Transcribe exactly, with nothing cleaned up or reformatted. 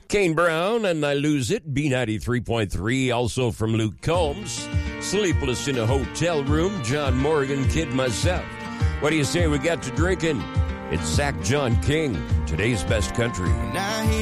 Kane Brown and I Lose It, B ninety-three point three, also from Luke Combs. Sleepless in a Hotel Room, John Morgan, Kid Myself. What do you say we got to drinking? It's Zach John King, today's best country.